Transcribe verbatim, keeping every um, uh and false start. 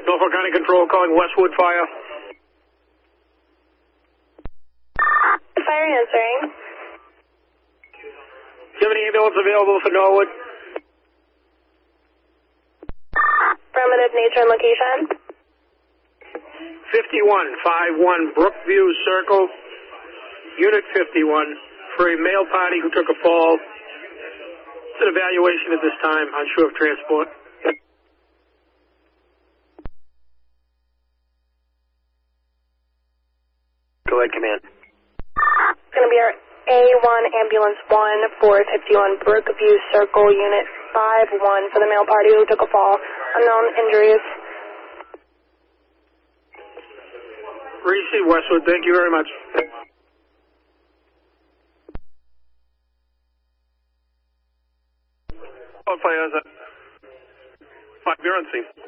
Norfolk County Control calling Westwood Fire. Fire answering. Do you have any ambulance available for Norwood? Affirmative, nature and location. fifty-one fifty-one Brookview Circle, Unit fifty-one, for a male party who took a fall. It's an evaluation at this time, unsure of transport. Go ahead, command. It's going to be our A one Ambulance one for fifty-one Brookview Circle, Unit five one, for the male party who took a fall. Unknown injuries. Receive Westwood, thank you very much. Fire, five, you're on scene.